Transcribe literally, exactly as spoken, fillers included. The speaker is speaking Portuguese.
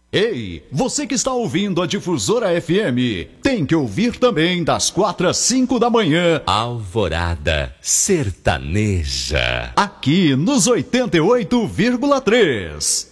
Ei, você que está ouvindo a Difusora F M, tem que ouvir também das quatro às cinco da manhã. Alvorada Sertaneja. Aqui nos oitenta e oito vírgula três.